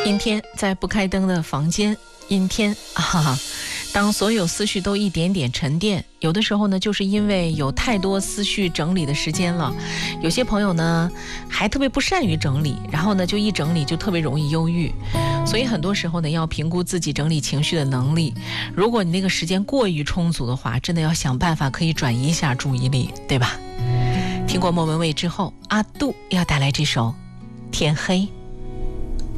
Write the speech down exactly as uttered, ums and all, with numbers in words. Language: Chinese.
阴天，在不开灯的房间，阴天啊。当所有思绪都一点点沉淀，有的时候呢，就是因为有太多思绪整理的时间了。有些朋友呢，还特别不善于整理，然后呢，就一整理就特别容易忧郁。所以很多时候呢，要评估自己整理情绪的能力。如果你那个时间过于充足的话，真的要想办法可以转移一下注意力，对吧？听过莫文蔚之后，阿杜要带来这首《天黑》。